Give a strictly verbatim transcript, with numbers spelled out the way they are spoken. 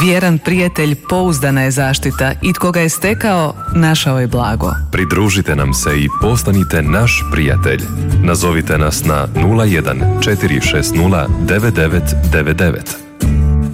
Vjeran prijatelj pouzdana je zaštita i tko ga je stekao, našao je blago. Pridružite nam se i postanite naš prijatelj. Nazovite nas na nula jedan četiri šest nula devet devet devet devet.